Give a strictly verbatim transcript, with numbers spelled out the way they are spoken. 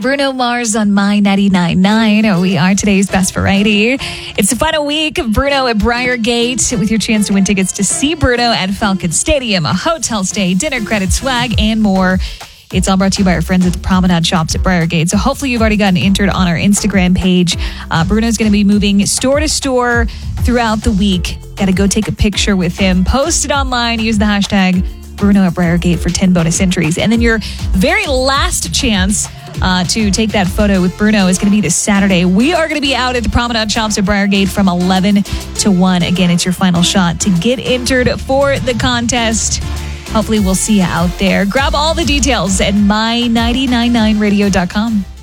Bruno Mars on My ninety-nine point nine. We are today's best variety. It's the final week of Bruno at Briargate with your chance to win tickets to see Bruno at Falcon Stadium, a hotel stay, dinner credit, swag, and more. It's all brought to you by our friends at the Promenade Shops at Briargate. So hopefully you've already gotten entered on our Instagram page. Uh, Bruno's going to be moving store to store throughout the week. Got to go take a picture with him. Post it online. Use the hashtag Bruno at Briargate for ten bonus entries. And then your very last chance uh, to take that photo with Bruno is going to be this Saturday. We are going to be out at the Promenade Shops at Briargate from eleven to one. Again, it's your final shot to get entered for the contest. Hopefully we'll see you out there. Grab all the details at my nine nine nine radio dot com.